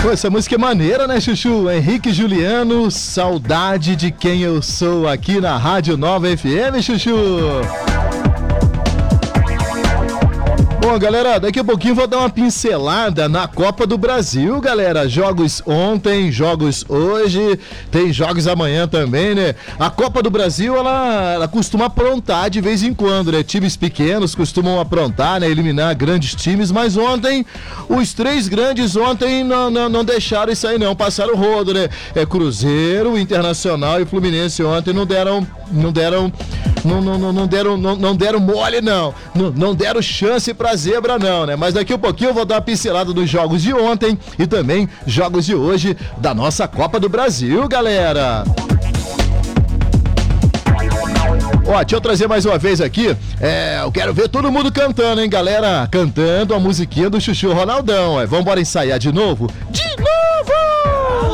Pô, essa música é maneira, né, Chuchu? Henrique e Juliano, saudade de quem eu sou aqui na Rádio Nova FM, Chuchu. Bom, galera, daqui a pouquinho vou dar uma pincelada na Copa do Brasil, galera. Jogos ontem, jogos hoje, tem jogos amanhã também, né? A Copa do Brasil, ela costuma aprontar de vez em quando, né? Times pequenos costumam aprontar, né? Eliminar grandes times, mas ontem, os três grandes ontem não deixaram isso aí não, passaram o rodo, né? Cruzeiro, Internacional e Fluminense ontem não deram mole não deram chance pra zebra não, né? Mas daqui a pouquinho eu vou dar uma pincelada dos jogos de ontem e também jogos de hoje da nossa Copa do Brasil, galera. Ó, deixa eu trazer mais uma vez aqui, eu quero ver todo mundo cantando, hein, galera? Cantando a musiquinha do Chuchu Ronaldão, Vamos embora ensaiar de novo? De novo!